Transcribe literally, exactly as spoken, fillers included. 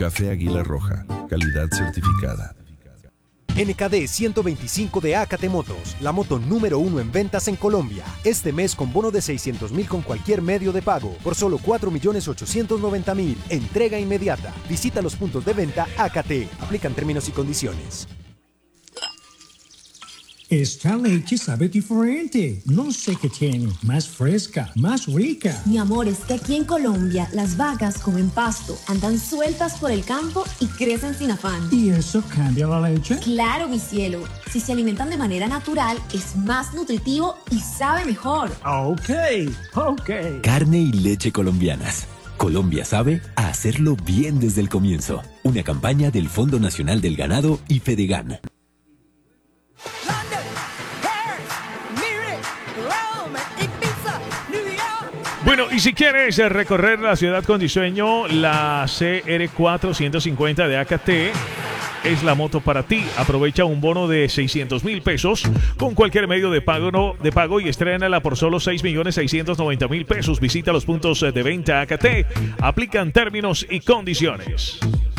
Café Águila Roja, calidad certificada. N K D ciento veinticinco de Acate Motos, la moto número uno en ventas en Colombia. Este mes con bono de seiscientos mil con cualquier medio de pago, por solo cuatro millones ochocientos noventa mil. Entrega inmediata. Visita los puntos de venta Acate. Aplican términos y condiciones. Esta leche sabe diferente. No sé qué tiene. Más fresca, más rica. Mi amor, es que aquí en Colombia las vacas comen pasto, andan sueltas por el campo y crecen sin afán. ¿Y eso cambia la leche? Claro, mi cielo. Si se alimentan de manera natural, es más nutritivo y sabe mejor. Ok, ok. Carne y leche colombianas. Colombia sabe a hacerlo bien desde el comienzo. Una campaña del Fondo Nacional del Ganado y Fedegan. Bueno, y si quieres recorrer la ciudad con diseño, la C R cuatrocientos cincuenta de A K T es la moto para ti. Aprovecha un bono de seiscientos mil pesos con cualquier medio de pago, no, de pago y estrénala por solo seis millones seiscientos noventa mil pesos. Visita los puntos de venta A K T. Aplican términos y condiciones.